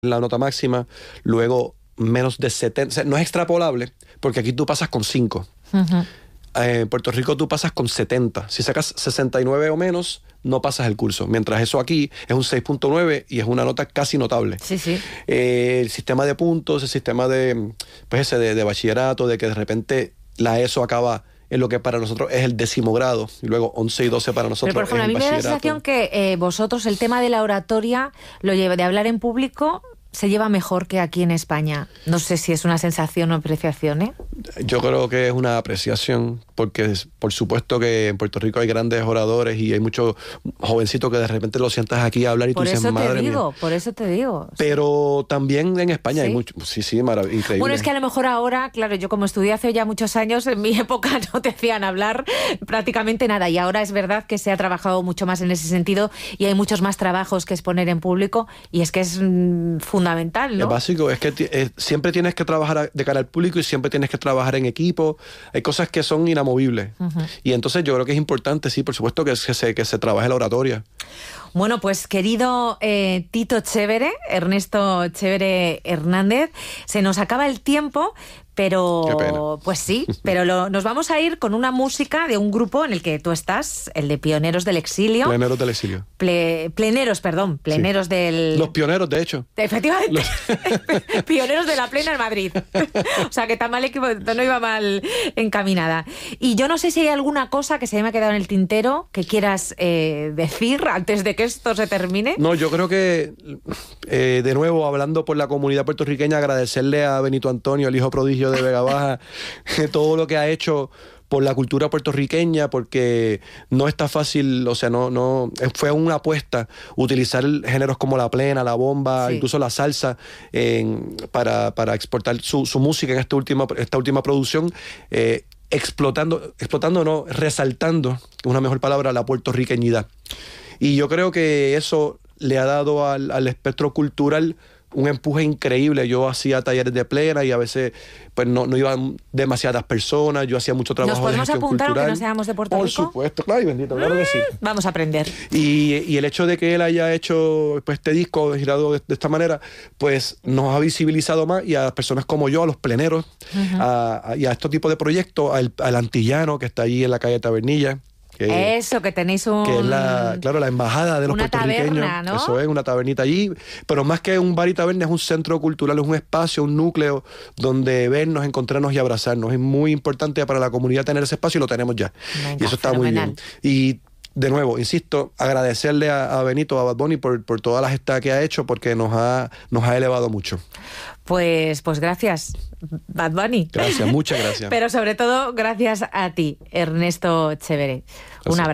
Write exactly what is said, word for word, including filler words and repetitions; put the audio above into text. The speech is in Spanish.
la nota máxima, luego menos de setenta, o sea, no es extrapolable, porque aquí tú pasas con cinco. Uh-huh. En Puerto Rico tú pasas con setenta. Si sacas sesenta y nueve o menos, no pasas el curso. Mientras eso aquí es un seis punto nueve y es una nota casi notable. Sí, sí. Eh, el sistema de puntos, el sistema de, pues ese de, de bachillerato, de que de repente la ESO acaba en lo que para nosotros es el décimo grado, y luego once y doce para nosotros. Pero por ejemplo, es el a mí me da la bachillerato. sensación que eh, vosotros el tema de la oratoria, lo lleva, de hablar en público, se lleva mejor que aquí en España. No sé si es una sensación o apreciación, ¿eh? Yo creo que es una apreciación, porque por supuesto que en Puerto Rico hay grandes oradores y hay muchos jovencitos que de repente lo sientas aquí a hablar y por tú dices, madre te digo, mía. Por eso te digo. Pero también en España ¿Sí? hay mucho. Sí, sí, marav- increíble. Bueno, es que a lo mejor ahora, claro, yo como estudié hace ya muchos años, en mi época no te hacían hablar prácticamente nada. Y ahora es verdad que se ha trabajado mucho más en ese sentido y hay muchos más trabajos que exponer en público y es que es mmm, fundamental, ¿no? Es básico, es que t- es, siempre tienes que trabajar a, de cara al público y siempre tienes que trabajar en equipo. Hay cosas que son inamovibles. Uh-huh. Y entonces yo creo que es importante, sí, por supuesto, que, que, se, que se trabaje la oratoria. Bueno, pues querido eh, Tito Chévere, Ernesto Chévere Hernández, se nos acaba el tiempo, pero pues sí, pero lo, nos vamos a ir con una música de un grupo en el que tú estás, el de Pioneros del Exilio. Pleneros del Exilio. Ple, pleneros, perdón, Pleneros sí. del... Los pioneros, de hecho. Efectivamente, Los... Pioneros de la Plena en Madrid. O sea, que tan mal equipo, no iba mal encaminada. Y yo no sé si hay alguna cosa que se me ha quedado en el tintero que quieras eh, decir antes de que esto se termine. No, yo creo que, eh, de nuevo, hablando por la comunidad puertorriqueña, agradecerle a Benito Antonio, el hijo prodigio de Vega Baja, todo lo que ha hecho por la cultura puertorriqueña, porque no está fácil, o sea, no, no fue una apuesta utilizar géneros como la plena, la bomba, sí. incluso la salsa, en, para, para exportar su, su música en esta última, esta última producción, eh, explotando, explotando, no, resaltando, una mejor palabra, la puertorriqueñidad. Y yo creo que eso le ha dado al, al espectro cultural un empuje increíble. Yo hacía talleres de plena y a veces pues no, no iban demasiadas personas. Yo hacía mucho trabajo de gestión cultural. ¿Nos podemos apuntar aunque no seamos de Puerto Por Rico? Por supuesto, claro, y bendito, claro que sí. Vamos a aprender. Y, y el hecho de que él haya hecho pues, este disco girado de, de esta manera, pues nos ha visibilizado más, y a las personas como yo, a los pleneros, uh-huh. a, a, y a este tipo de proyectos, al, al antillano que está allí en la calle Tabernilla. Que, Eso, que tenéis un... Que es la, claro, la embajada de los una puertorriqueños. Taberna, ¿no? Eso es, una tabernita allí. Pero más que un bar y taberna, es un centro cultural, es un espacio, un núcleo donde vernos, encontrarnos y abrazarnos. Es muy importante para la comunidad tener ese espacio y lo tenemos ya. Venga, y eso está fenomenal. muy bien. Y de nuevo, insisto, agradecerle a, a Benito, a Bad Bunny por, por toda la gesta que ha hecho, porque nos ha, nos ha elevado mucho. Pues, pues gracias, Bad Bunny. Gracias, muchas gracias. Pero sobre todo, gracias a ti, Ernesto Chévere. Un abrazo.